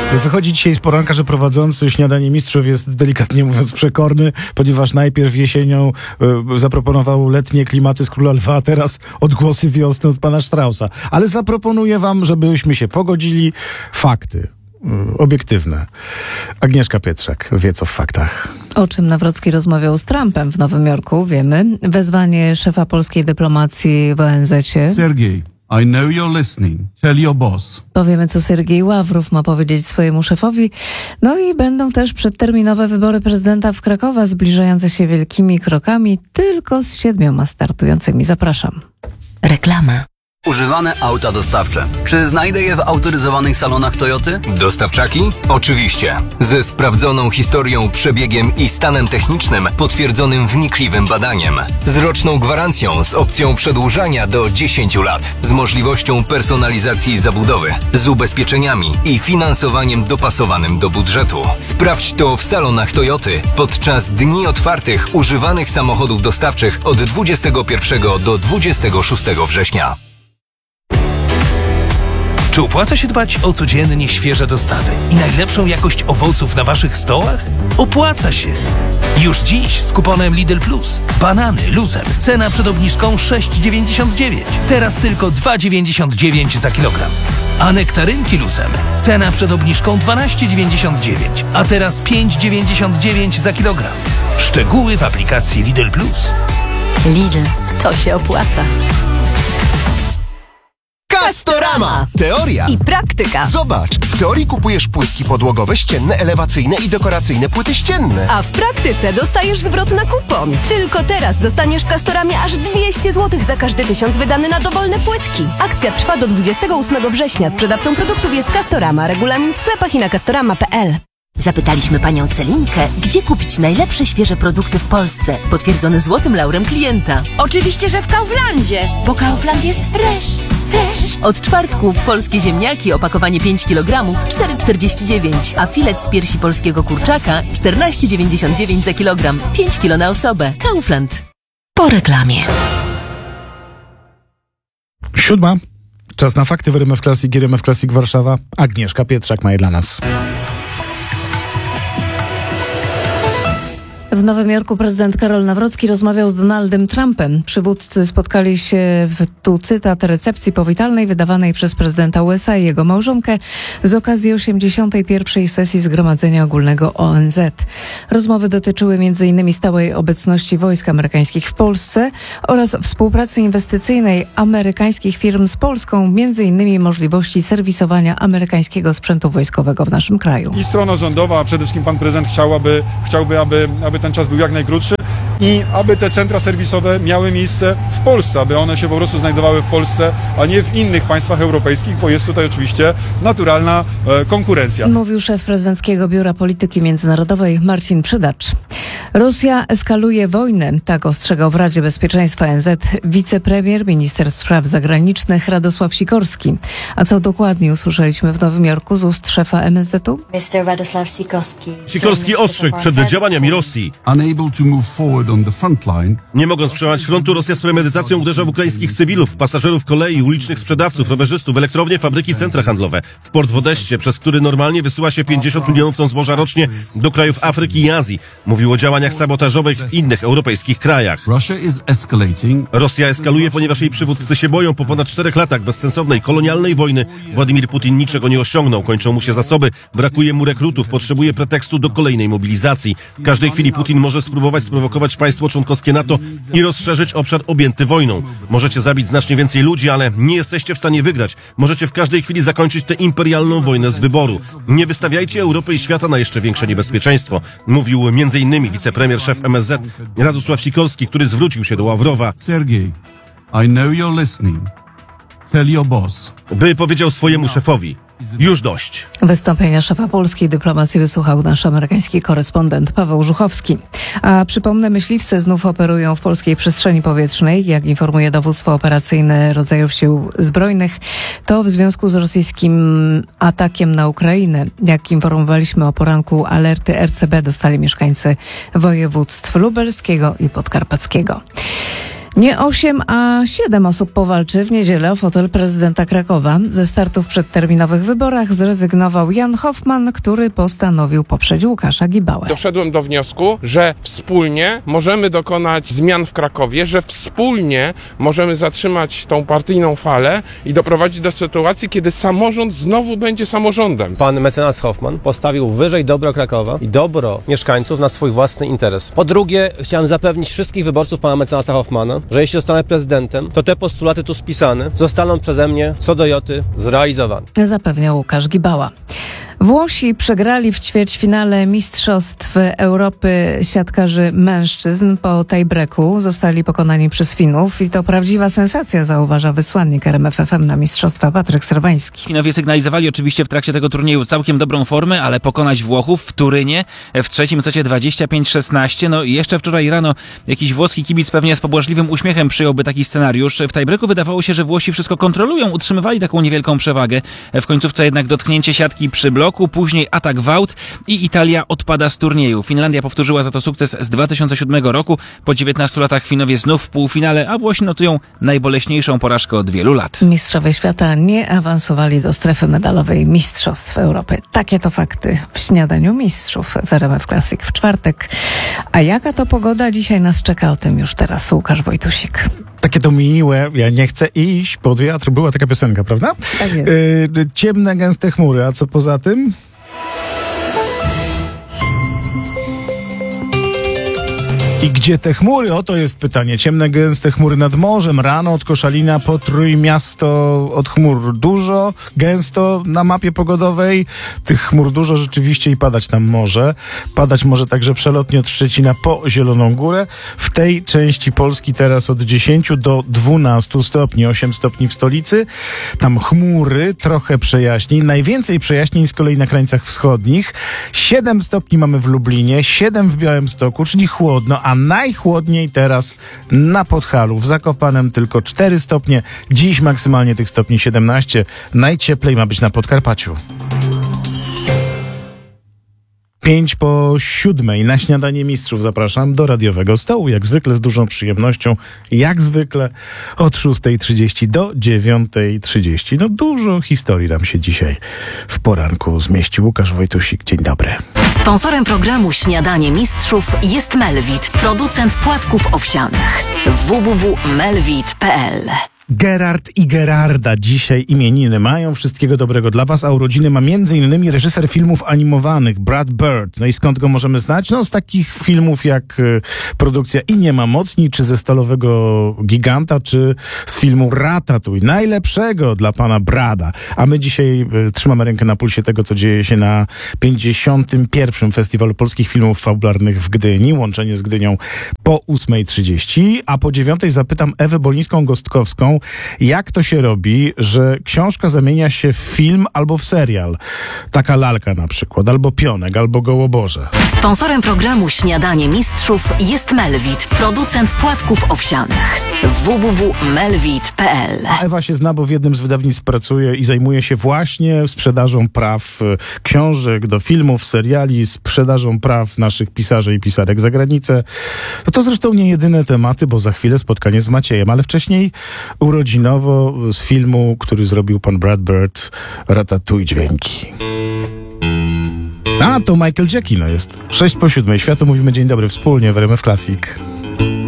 Wychodzi dzisiaj z poranka, że prowadzący Śniadanie Mistrzów jest delikatnie mówiąc przekorny, ponieważ najpierw jesienią zaproponował letnie klimaty z Króla Lwa, a teraz odgłosy wiosny od pana Straussa. Ale zaproponuję wam, żebyśmy się pogodzili. Fakty. Obiektywne. Agnieszka Pietrzak wie co w faktach. O czym Nawrocki rozmawiał z Trumpem w Nowym Jorku, wiemy. Wezwanie szefa polskiej dyplomacji w ONZ-cie. Sergiej, I know you're listening. Tell your boss. Powiemy, co Sergiej Ławrow ma powiedzieć swojemu szefowi. No i będą też przedterminowe wybory prezydenta w Krakowa, zbliżające się wielkimi krokami, tylko z 7 startującymi. Zapraszam. Reklama. Używane auta dostawcze. Czy znajdę je w autoryzowanych salonach Toyoty? Dostawczaki? Oczywiście. Ze sprawdzoną historią, przebiegiem i stanem technicznym potwierdzonym wnikliwym badaniem. Z roczną gwarancją z opcją przedłużania do 10 lat. Z możliwością personalizacji zabudowy. Z ubezpieczeniami i finansowaniem dopasowanym do budżetu. Sprawdź to w salonach Toyoty podczas dni otwartych używanych samochodów dostawczych od 21 do 26 września. Czy opłaca się dbać o codziennie świeże dostawy i najlepszą jakość owoców na waszych stołach? Opłaca się! Już dziś z kuponem Lidl Plus. Banany luzem. Cena przed obniżką 6,99. Teraz tylko 2,99 za kilogram. A nektarynki luzem. Cena przed obniżką 12,99. A teraz 5,99 za kilogram. Szczegóły w aplikacji Lidl Plus. Lidl, to się opłaca. Castorama! Teoria I praktyka. Zobacz, w teorii kupujesz płytki podłogowe, ścienne, elewacyjne i dekoracyjne płyty ścienne. A w praktyce dostajesz zwrot na kupon. Tylko teraz dostaniesz w Castoramie aż 200 zł za każdy 1000 wydany na dowolne płytki. Akcja trwa do 28 września. Sprzedawcą produktów jest Castorama. Regulamin w sklepach i na castorama.pl. Zapytaliśmy panią Celinkę, gdzie kupić najlepsze świeże produkty w Polsce, potwierdzone złotym laurem klienta. Oczywiście, że w Kauflandzie, bo Kaufland jest fresh. Od czwartku polskie ziemniaki, opakowanie 5 kg, 4,49, a filet z piersi polskiego kurczaka 14,99 za kilogram, 5 kg na osobę. Kaufland. Po reklamie. 7. Czas na fakty w RMF Classic, RMF Classic Warszawa. Agnieszka Pietrzak ma je dla nas. W Nowym Jorku prezydent Karol Nawrocki rozmawiał z Donaldem Trumpem. Przywódcy spotkali się tu cytat, recepcji powitalnej wydawanej przez prezydenta USA i jego małżonkę z okazji 81. sesji Zgromadzenia Ogólnego ONZ. Rozmowy dotyczyły m.in. stałej obecności wojsk amerykańskich w Polsce oraz współpracy inwestycyjnej amerykańskich firm z Polską, m.in. możliwości serwisowania amerykańskiego sprzętu wojskowego w naszym kraju. I strona rządowa, a przede wszystkim pan prezydent chciałby, aby ten czas był jak najkrótszy i aby te centra serwisowe miały miejsce w Polsce, aby one się po prostu znajdowały w Polsce, a nie w innych państwach europejskich, bo jest tutaj oczywiście naturalna konkurencja. Mówił szef prezydenckiego Biura Polityki Międzynarodowej Marcin Przydacz. Rosja eskaluje wojnę, tak ostrzegał w Radzie Bezpieczeństwa ONZ wicepremier, minister spraw zagranicznych Radosław Sikorski. A co dokładnie usłyszeliśmy w Nowym Jorku z ust szefa MSZ-u? Sikorski ostrzegł przed działaniami Rosji. Nie mogąc przełamać frontu, Rosja z premedytacją uderza w ukraińskich cywilów, pasażerów kolei, ulicznych sprzedawców, rowerzystów, elektrownie, fabryki, centra handlowe. W port w Odessie, przez który normalnie wysyła się 50 milionów ton zboża rocznie do krajów Afryki i Azji. Mówił o działaniach sabotażowych w innych europejskich krajach. Rosja eskaluje, ponieważ jej przywódcy się boją. Po ponad 4 latach bezsensownej, kolonialnej wojny Władimir Putin niczego nie osiągnął. Kończą mu się zasoby, brakuje mu rekrutów, potrzebuje pretekstu do kolejnej mobilizacji. W każdej chwili Putin może spróbować sprowokować państwo członkowskie NATO i rozszerzyć obszar objęty wojną. Możecie zabić znacznie więcej ludzi, ale nie jesteście w stanie wygrać. Możecie w każdej chwili zakończyć tę imperialną wojnę z wyboru. Nie wystawiajcie Europy i świata na jeszcze większe niebezpieczeństwo. Mówił m.in. wicepremier szef MSZ Radosław Sikorski, który zwrócił się do Ławrowa. Sergiej, I know you're listening. Tell your boss. By powiedział swojemu szefowi: już dość. Wystąpienia szefa polskiej dyplomacji wysłuchał nasz amerykański korespondent Paweł Żuchowski. A przypomnę, myśliwcy znów operują w polskiej przestrzeni powietrznej. Jak informuje dowództwo operacyjne rodzajów sił zbrojnych, to w związku z rosyjskim atakiem na Ukrainę. Jak informowaliśmy o poranku, alerty RCB dostali mieszkańcy województw lubelskiego i podkarpackiego. Nie 8, a 7 osób powalczy w niedzielę o fotel prezydenta Krakowa. Ze startu w przedterminowych wyborach zrezygnował Jan Hoffman, który postanowił poprzeć Łukasza Gibałę. Doszedłem do wniosku, że wspólnie możemy dokonać zmian w Krakowie, że wspólnie możemy zatrzymać tą partyjną falę i doprowadzić do sytuacji, kiedy samorząd znowu będzie samorządem. Pan mecenas Hoffman postawił wyżej dobro Krakowa i dobro mieszkańców na swój własny interes. Po drugie, chciałem zapewnić wszystkich wyborców pana mecenasa Hoffmana, że jeśli zostanę prezydentem, to te postulaty tu spisane zostaną przeze mnie co do joty zrealizowane. Zapewniał Łukasz Gibała. Włosi przegrali w ćwierćfinale Mistrzostw Europy siatkarzy mężczyzn po tiebreaku. Zostali pokonani przez Finów i to prawdziwa sensacja, zauważa wysłannik RMF FM na mistrzostwa Patryk Serwański. Finowie sygnalizowali oczywiście w trakcie tego turnieju całkiem dobrą formę, ale pokonać Włochów w Turynie w trzecim secie 25-16. No i jeszcze wczoraj rano jakiś włoski kibic pewnie z pobłażliwym uśmiechem przyjąłby taki scenariusz. W tiebreaku wydawało się, że Włosi wszystko kontrolują, utrzymywali taką niewielką przewagę. W końcówce jednak dotknięcie siatki przy bloku, później atak w aut i Italia odpada z turnieju. Finlandia powtórzyła za to sukces z 2007 roku. Po 19 latach Finowie znów w półfinale, a Włosi notują najboleśniejszą porażkę od wielu lat. Mistrzowie świata nie awansowali do strefy medalowej Mistrzostw Europy. Takie to fakty w śniadaniu mistrzów w RMF Classic w czwartek. A jaka to pogoda dzisiaj nas czeka? O tym już teraz Łukasz Wojtusik. Takie to miłe, ja nie chcę iść pod wiatr. Była taka piosenka, prawda? Tak jest. Ciemne, gęste chmury, a co poza tym? I gdzie te chmury? Oto jest pytanie. Ciemne, gęste chmury nad morzem. Rano od Koszalina po Trójmiasto od chmur dużo, gęsto na mapie pogodowej. Tych chmur dużo rzeczywiście i padać tam może. Padać może także przelotnie od Szczecina po Zieloną Górę. W tej części Polski teraz od 10 do 12 stopni. 8 stopni w stolicy. Tam chmury, trochę przejaśnień. Najwięcej przejaśnień z kolei na krańcach wschodnich. 7 stopni mamy w Lublinie, 7 w Białymstoku, czyli chłodno, a najchłodniej teraz na Podhalu. W Zakopanem tylko 4 stopnie. Dziś maksymalnie tych stopni 17. Najcieplej ma być na Podkarpaciu. 6:55 na śniadanie mistrzów zapraszam do radiowego stołu. Jak zwykle z dużą przyjemnością. Jak zwykle od 6:30 do 9:30. No dużo historii nam się dzisiaj w poranku zmieści. Łukasz Wojtusik, dzień dobry. Sponsorem programu Śniadanie Mistrzów jest Melvit, producent płatków owsianych. www.melvit.pl. Gerard i Gerarda dzisiaj imieniny mają. Wszystkiego dobrego dla was, a urodziny ma m.in. reżyser filmów animowanych Brad Bird. No i skąd go możemy znać? No z takich filmów jak produkcja I nie ma mocni, czy ze Stalowego Giganta, czy z filmu Ratatouille. Najlepszego dla pana Brada. A my dzisiaj trzymamy rękę na pulsie tego, co dzieje się na 51. Festiwalu Polskich Filmów Fabularnych w Gdyni. Łączenie z Gdynią po 8:30, a po 9:00 zapytam Ewę Bolińską-Gostkowską, jak to się robi, że książka zamienia się w film albo w serial. Taka lalka na przykład, albo Pionek, albo Gołoborze. Sponsorem programu Śniadanie Mistrzów jest Melvit, producent płatków owsianych. www.melvit.pl. A Ewa się zna, bo w jednym z wydawnictw pracuje i zajmuje się właśnie sprzedażą praw książek do filmów, seriali, sprzedażą praw naszych pisarzy i pisarek za granicę. No to zresztą nie jedyne tematy, bo za chwilę spotkanie z Maciejem, ale wcześniej urodzinowo z filmu, który zrobił pan Brad Bird, Ratatouille dźwięki. A, to Michael Giacchino jest. 6:07. Światu mówimy dzień dobry wspólnie w RMF Classic.